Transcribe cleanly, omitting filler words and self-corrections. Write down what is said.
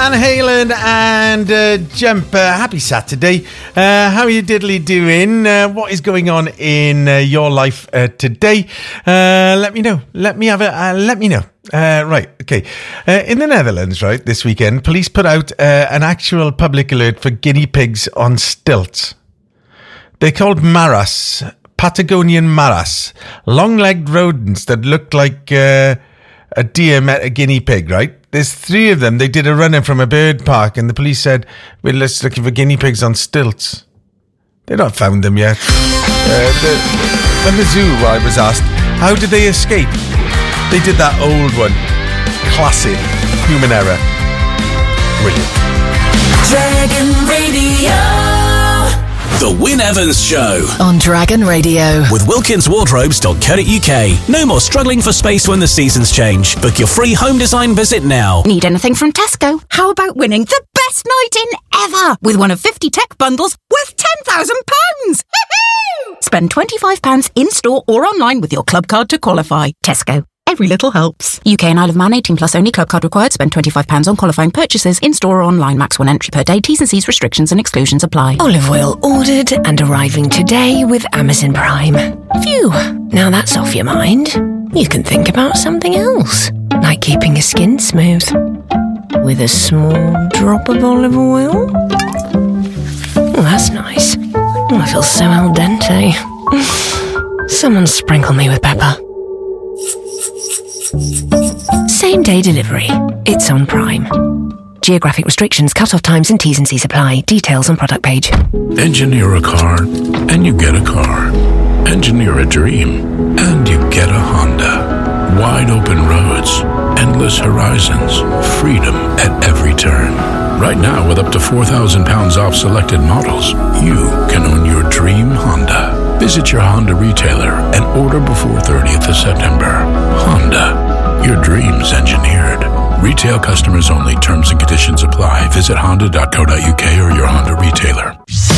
Van Halen and Jump. Happy Saturday. How are you diddly doing? What is going on in your life today? Let me know. Let me know. Right, okay. In the Netherlands, right, this weekend, police put out an actual public alert for guinea pigs on stilts. They're called maras, Patagonian maras, long-legged rodents that look like a deer met a guinea pig, right? There's 3 of them. They did a run-in from a bird park, and the police said, we're just looking for guinea pigs on stilts. They've not found them yet. When the zoo, I was asked, how did they escape? They did that old one. Classic. Human error. Brilliant. Dragon Radio. The Wyn Evans Show on Dragon Radio with wilkinswardrobes.co.uk. No more struggling for space when the seasons change. Book your free home design visit now. Need anything from Tesco? How about winning the best night in ever with one of 50 tech bundles worth £10,000? Spend £25 in-store or online with your club card to qualify. Tesco. Every little helps. UK and Isle of Man 18 plus only. Club card required. Spend £25 on qualifying purchases in-store or online. Max 1 entry per day. T's and C's restrictions and exclusions apply. Olive oil ordered and arriving today with Amazon Prime. Phew, now that's off your mind. You can think about something else, like keeping your skin smooth with a small drop of olive oil. Oh, that's nice. Oh, I feel so al dente. Someone sprinkle me with pepper. Same day delivery. It's on Prime. Geographic restrictions, cut-off times and T's and C's apply. Details on product page. Engineer a car and you get a car. Engineer a dream and you get a Honda. Wide open roads, endless horizons, freedom at every turn. Right now, with up to £4,000 off selected models, you can own your dream Honda. Visit your Honda retailer and order before 30th of September. Honda, your dreams engineered. Retail customers only. Terms and conditions apply. Visit honda.co.uk or your Honda retailer.